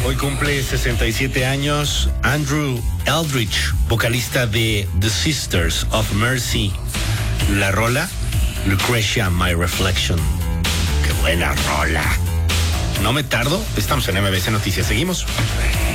Hoy cumple 67 años Andrew Eldritch, vocalista de The Sisters of Mercy. La rola, Lucretia, My Reflection. ¡Qué buena rola! No me tardo, estamos en MBC Noticias. Seguimos.